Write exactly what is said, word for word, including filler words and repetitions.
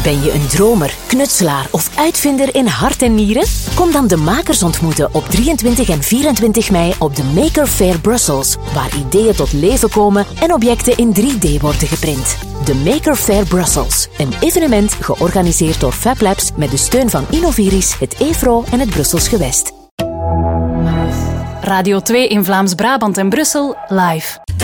Ben je een dromer, knutselaar of uitvinder in hart en nieren? Kom dan de makers ontmoeten op drieëntwintig en vierentwintig mei op de Maker Faire Brussels, waar ideeën tot leven komen en objecten in drie D worden geprint. De Maker Faire Brussels, een evenement georganiseerd door FabLabs met de steun van Innoviris, het E V R O en het Brussels Gewest. Radio twee in Vlaams-Brabant en Brussel live.